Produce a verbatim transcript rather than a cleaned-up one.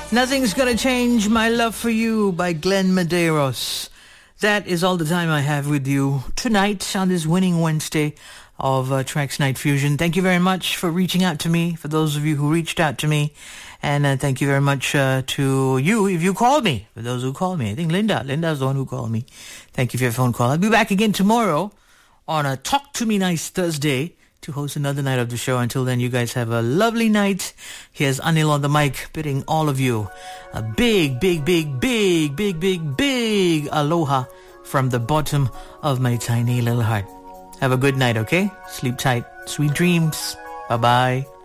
Nothing's Gonna Change My Love For You by Glenn Medeiros. That is all the time I have with you tonight on this winning Wednesday of uh, Tracks Night Fusion. Thank you very much for reaching out to me, for those of you who reached out to me. And uh, thank you very much uh, to you if you called me, for those who called me. I think Linda, Linda's the one who called me. Thank you for your phone call. I'll be back again tomorrow on a Talk to Me Nice Thursday to host another night of the show. Until then, you guys have a lovely night. Here's Anil on the mic, bidding all of you a big, big, big, big, big, big, big aloha from the bottom of my tiny little heart. Have a good night, okay? Sleep tight. Sweet dreams. Bye-bye.